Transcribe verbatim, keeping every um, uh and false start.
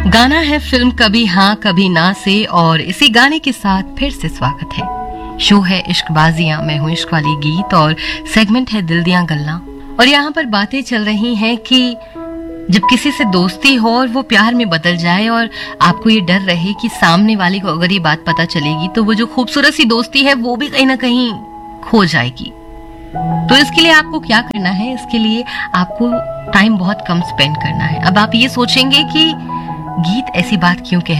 गाना है फिल्म कभी हाँ कभी ना से और इसी गाने के साथ फिर से स्वागत है। शो है इश्कबाजियां, मैं हूं इश्क वाली गीत और सेगमेंट है दिल दियां गल्लां। और यहाँ पर बातें चल रही हैं कि जब किसी से दोस्ती हो और वो प्यार में बदल जाए और आपको ये डर रहे कि सामने वाले को अगर ये बात पता चलेगी तो वो जो खूबसूरत सी दोस्ती है वो भी कहीं ना कहीं खो जाएगी। तो इसके लिए आपको क्या करना है? इसके लिए आपको टाइम बहुत कम स्पेंड करना है। अब आप ये सोचेंगे कि गीत ऐसी बात क्यों कह